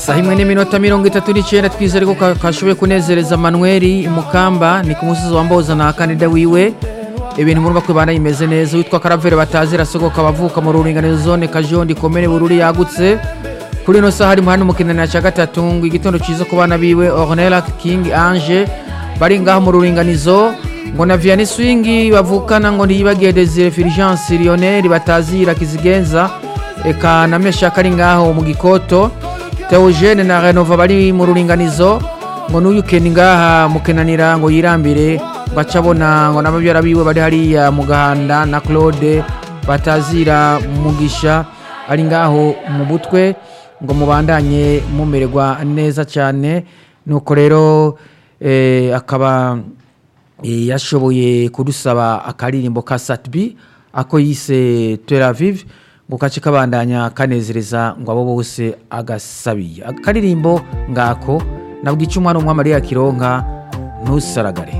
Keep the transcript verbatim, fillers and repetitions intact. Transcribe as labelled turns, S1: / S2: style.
S1: saha imwe n'iminota mirongo itatu n'icyenda twizere ko kashoboye kunezereza Manuel Mukamba ni ku musozi wa Mboza na kandida wiwe ibintu murumva ko bana imeze neza witwa Karavere batazira sogoka bavuka mu ruringanizo zone Kajondi komene Bururi yagutse kuri no saha harimo hano mukinana cya gatatu ngo igitondo ciza ku bana biwe Ornella King Ange bari ngaho mu ruringanizo ngo na Vianney Swing bavukana ngo ntiyibagiye Desire Fulgence Lionel batazira Kizigenza eka na Mesha kari ngaho mu Gikoto Theogene na Renova bari mu ruringanizo ngo n'uyu Ken ngaha mukenanira ngo yirambire bacabona ngo nababyara biwe bari hariya mu Gahanda na Claude batazira Mugisha ari ngaho mu Butwe ngo mubandanye mumererwa neza cyane nuko rero eh, akaba eh, yashoboye kudusaba akaririmbo ka Satbi ako yise Tel Aviv ngo kace kabandanya kanezereza ngo abo bose agasabiye akaririmbo ngako nabwo icumwana umwa Maria Kironka ntusaragare